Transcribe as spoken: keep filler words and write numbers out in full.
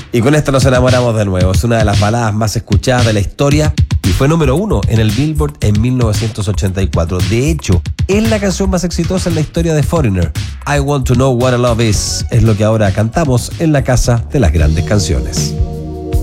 Y con esto nos enamoramos de nuevo. Es una de las baladas más escuchadas de la historia y fue número uno en el Billboard en mil novecientos ochenta y cuatro. De hecho, es la canción más exitosa en la historia de Foreigner. I Want to Know What a Love Is es lo que ahora cantamos en la Casa de las Grandes Canciones.